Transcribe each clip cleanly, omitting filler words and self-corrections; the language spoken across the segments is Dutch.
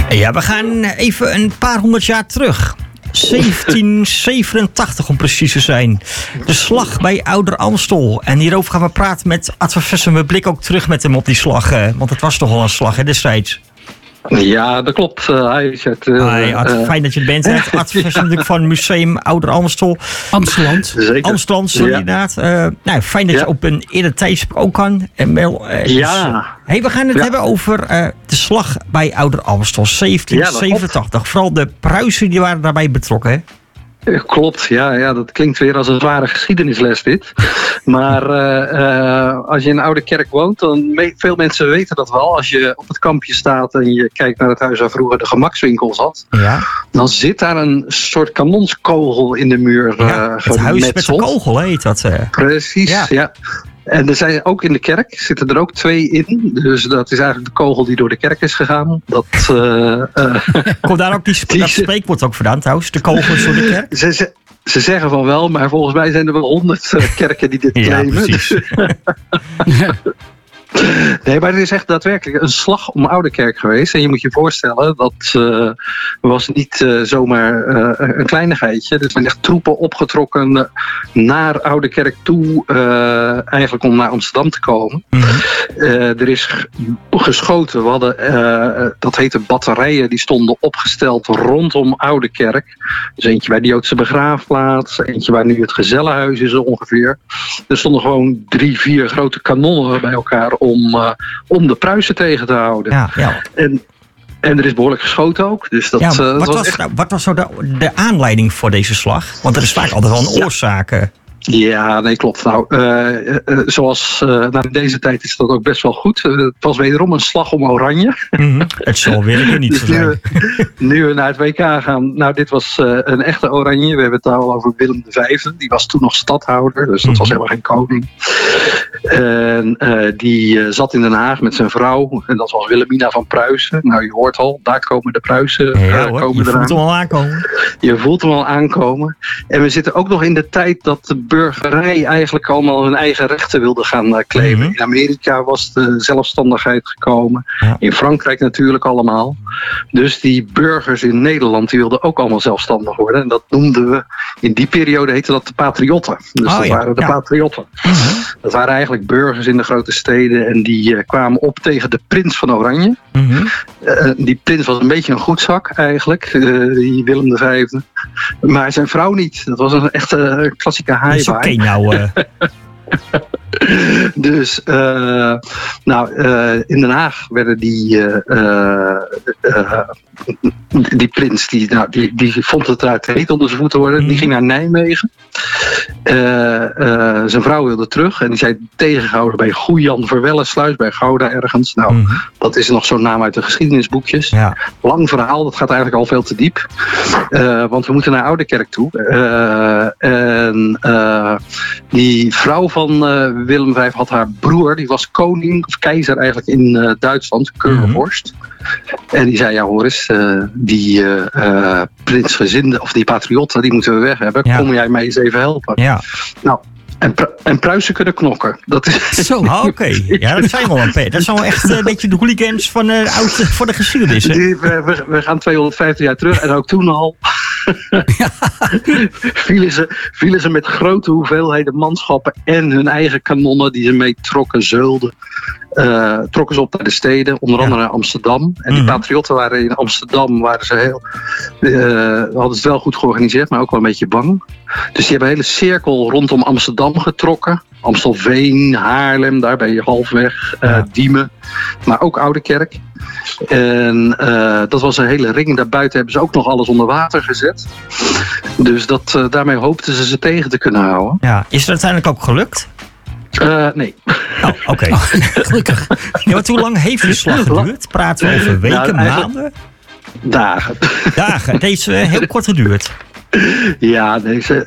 Ja, we gaan even een paar honderd jaar terug. 1787 om precies te zijn. De slag bij Ouder Amstel. En hierover gaan we praten met Ad van Vessen. We blikken ook terug met hem op die slag. Want het was toch wel een slag destijds. Ja, dat klopt. Hi, Ad, fijn dat je er bent. Ad van Vessen natuurlijk van Museum Ouder Amstel. Amsteland. Amsteland, inderdaad. Fijn dat je op een eerder tijdstip ook kan. We gaan het hebben over de slag bij Ouder Amstel. 1787. Vooral de Pruisen die waren daarbij betrokken, hè? Klopt, ja, dat klinkt weer als een zware geschiedenisles dit. Maar als je in een oude kerk woont, dan veel mensen weten dat wel. Als je op het kampje staat en je kijkt naar het huis waar vroeger de gemakswinkel zat, dan zit daar een soort kanonskogel in de muur. Het huis met de kogel heet dat. Precies, ja. En er zijn ook in de kerk, zitten er ook 2 in. Dus dat is eigenlijk de kogel die door de kerk is gegaan. Komt daar ook dat spreekwoord ook vandaan trouwens? De kogel is door de kerk? Ze zeggen van wel, maar volgens mij zijn er wel 100 kerken die dit claimen. Nee, maar het is echt daadwerkelijk een slag om Ouderkerk geweest. En je moet je voorstellen, dat was niet zomaar een kleinigheidje. Er zijn echt troepen opgetrokken naar Ouderkerk toe, eigenlijk om naar Amsterdam te komen. Mm-hmm. Er is geschoten. We hadden, dat heette batterijen, die stonden opgesteld rondom Ouderkerk. Dus eentje bij de Joodse begraafplaats, eentje waar nu het gezellenhuis is ongeveer. Er stonden gewoon 3-4 grote kanonnen bij elkaar om de Pruisen tegen te houden. Ja. En er is behoorlijk geschoten ook. Dus dat, wat was zo de aanleiding voor deze slag? Want er is vaak altijd wel een oorzaak. Ja, nee, klopt. Nou, zoals in deze tijd is dat ook best wel goed. Het was wederom een slag om Oranje. Mm-hmm. Het zal weer niet zo zijn. Nu we naar het WK gaan. Nou, dit was een echte Oranje. We hebben het al over Willem V. Die was toen nog stadhouder. Dus dat was helemaal geen koning. En die zat in Den Haag met zijn vrouw. En dat was Wilhelmina van Pruisen. Nou, je hoort al, daar komen de Pruisen. Je voelt hem al aankomen. Je voelt hem al aankomen. En we zitten ook nog in de tijd dat de burgerij eigenlijk allemaal hun eigen rechten wilde gaan claimen. Mm-hmm. In Amerika was de zelfstandigheid gekomen. Ja. In Frankrijk natuurlijk allemaal. Dus die burgers in Nederland die wilden ook allemaal zelfstandig worden. En dat noemden we, in die periode heette dat de patriotten. Dus dat waren de patriotten. Mm-hmm. Dat waren eigenlijk burgers in de grote steden. En die kwamen op tegen de prins van Oranje. Mm-hmm. Die prins was een beetje een goedzak eigenlijk. Die Willem V. Maar zijn vrouw niet. Dat was een echte klassieke haai. Oké, nou. Dus, in Den Haag werden die prins, die vond het eruit heet onder zijn voeten worden. Die ging naar Nijmegen. Zijn vrouw wilde terug en die zei tegengehouden bij Goejan Verwellensluis bij Gouda ergens. Nou, dat is nog zo'n naam uit de geschiedenisboekjes. Ja. Lang verhaal, dat gaat eigenlijk al veel te diep. Want we moeten naar Ouderkerk toe. Die vrouw van Willem V had haar broer, die was koning of keizer eigenlijk in Duitsland, Kurhorst. En die zei, ja hoor eens, die prinsgezinden of die patriotten, die moeten we weg hebben. Ja. Kom jij mij eens even helpen? Ja. Nou, en Pruisen kunnen knokken. Dat is... Zo, oké. Ja, dat zijn wel dat zijn wel echt een beetje de hooligans van voor de geschiedenis. Hè? We gaan 250 jaar terug en ook toen al vielen ze met grote hoeveelheden manschappen en hun eigen kanonnen die ze mee trokken, zeulden. Trokken ze op naar de steden, onder andere naar Amsterdam. En die patriotten waren in Amsterdam, hadden het wel goed georganiseerd, maar ook wel een beetje bang. Dus die hebben een hele cirkel rondom Amsterdam getrokken. Amstelveen, Haarlem, daar ben je halfweg, Diemen, maar ook Ouderkerk. En dat was een hele ring. Daarbuiten hebben ze ook nog alles onder water gezet. Dus daarmee hoopten ze tegen te kunnen houden. Ja. Is het uiteindelijk ook gelukt? Nee. Oh, oké. Gelukkig. Ja, want hoe lang heeft de slag geduurd? Praten we over weken, maanden? Dagen. Dagen. Deze heel kort geduurd. Ja,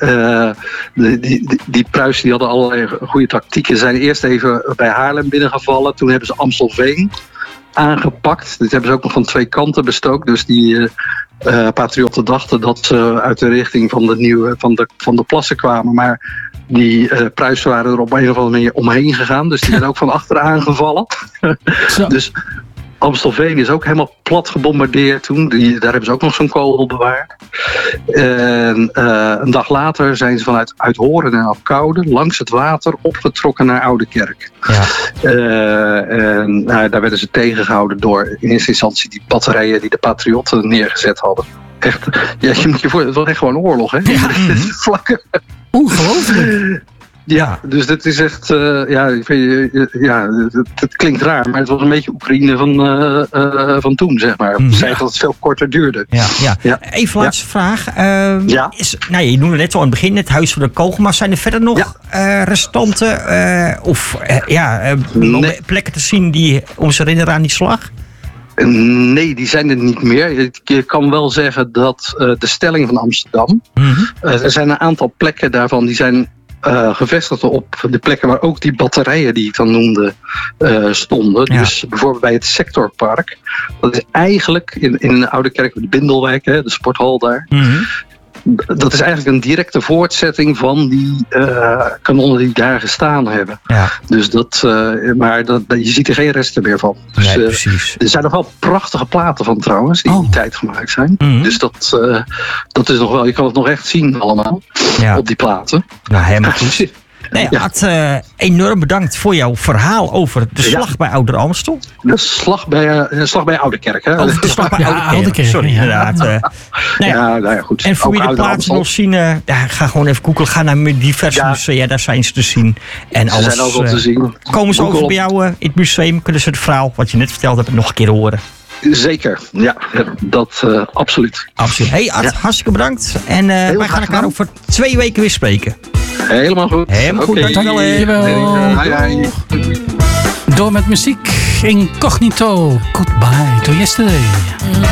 die Pruisen die hadden allerlei goede tactieken. Ze zijn eerst even bij Haarlem binnengevallen. Toen hebben ze Amstelveen aangepakt. Dit hebben ze ook nog van 2 kanten bestookt. Dus die patriotten dachten dat ze uit de richting van de plassen kwamen. Maar die Pruisen waren er op een of andere manier omheen gegaan. Dus die werden ook van achter aangevallen. Dus Amstelveen is ook helemaal plat gebombardeerd toen. Daar hebben ze ook nog zo'n kogel bewaard. En een dag later zijn ze vanuit Uithoren en Apkoude langs het water opgetrokken naar Oudekerk. Ja. En daar werden ze tegengehouden door in eerste instantie die batterijen die de Patriotten neergezet hadden. Echt, je moet je voor, het was echt gewoon oorlog, hè? Ja. Vlakken. Ongelooflijk. Ja, dus dat is echt, het klinkt raar, maar het was een beetje Oekraïne van toen, zeg maar. Het zei dat het veel korter duurde. Ja. Even laatste vraag. Je noemde net al aan het begin het Huis van de Kogel, maar zijn er verder nog restanten plekken te zien die ons herinneren aan die slag? Nee, die zijn er niet meer. Je kan wel zeggen dat de stelling van Amsterdam, er zijn een aantal plekken daarvan die zijn gevestigd op de plekken waar ook die batterijen die ik dan noemde stonden. Ja. Dus bijvoorbeeld bij het Sectorpark. Dat is eigenlijk in Oudekerk, de Bindelwijk, de sporthal daar. Dat is eigenlijk een directe voortzetting van die kanonnen die daar gestaan hebben. Ja. Dus je ziet er geen resten meer van. Dus, nee, precies. Er zijn nog wel prachtige platen van trouwens, die in die tijd gemaakt zijn. Dus dat is nog wel, je kan het nog echt zien allemaal op die platen. Nou, helemaal goed. Ad, enorm bedankt voor jouw verhaal over de slag bij Ouder Amstel. De slag bij Oudekerk, hè? De slag bij Oudekerk. Sorry, inderdaad. Goed. En voor wie de plaatsen nog zien, ga gewoon even googlen. Ga naar diverse musea, daar zijn ze te zien. En alles, zijn ook op te zien. Komen ze over bij jou in het museum, kunnen ze het verhaal wat je net verteld hebt nog een keer horen. Zeker, ja, dat absoluut. Hey Ad, hartstikke bedankt. En wij gaan elkaar over 2 weken weer spreken. Helemaal goed. Helemaal goed, dankjewel. Door met muziek. Incognito. Goodbye to yesterday.